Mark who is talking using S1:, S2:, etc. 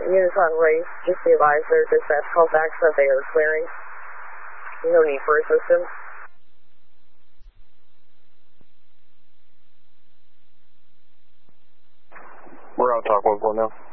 S1: Units on race, just be advised their dispatch call back that they are clearing. No need for assistance.
S2: We're on talk 1-4 now.